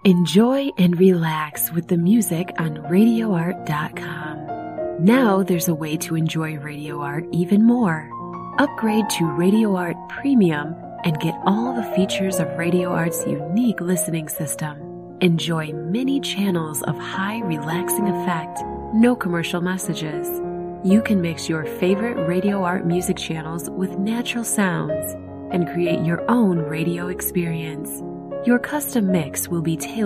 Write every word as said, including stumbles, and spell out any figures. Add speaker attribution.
Speaker 1: Enjoy and relax with the music on radio art dot com. Now there's a way to enjoy Radio Art even more. Upgrade to Radio Art Premium and get all the features of Radio Art's unique listening system. Enjoy many channels of high relaxing effect, no commercial messages. You can mix your favorite Radio Art music channels with natural sounds and create your own radio experience. Your custom mix will be tailored